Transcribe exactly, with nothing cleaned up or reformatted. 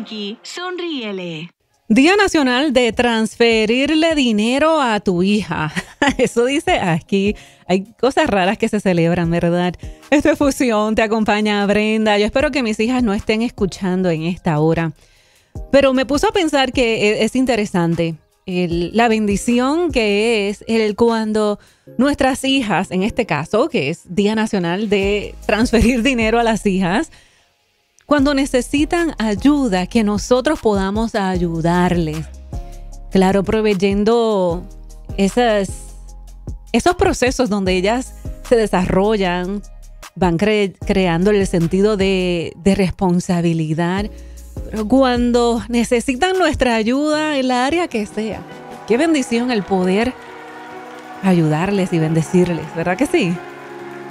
Frankie, sonríele. Día Nacional de transferirle dinero a tu hija. Eso dice aquí. Hay cosas raras que se celebran, ¿verdad? Esto es Fusión, te acompaña Brenda. Yo espero que mis hijas no estén escuchando en esta hora. Pero me puso a pensar que es interesante el, la bendición que es el cuando nuestras hijas, en este caso, que es Día Nacional de transferir dinero a las hijas, cuando necesitan ayuda, que nosotros podamos ayudarles. Claro, proveyendo esas, esos procesos donde ellas se desarrollan, van cre- creando el sentido de, de responsabilidad. Pero cuando necesitan nuestra ayuda en la área que sea, qué bendición el poder ayudarles y bendecirles, ¿verdad que sí?